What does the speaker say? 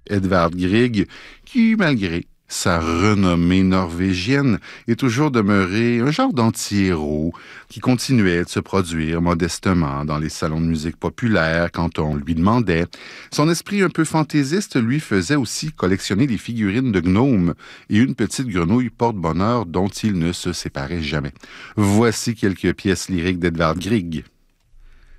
Edvard Grieg, qui, malgré sa renommée norvégienne, est toujours demeuré un genre d'anti-héros qui continuait de se produire modestement dans les salons de musique populaire quand on lui demandait. Son esprit un peu fantaisiste lui faisait aussi collectionner des figurines de gnomes et une petite grenouille porte-bonheur dont il ne se séparait jamais. Voici quelques pièces lyriques d'Edvard Grieg.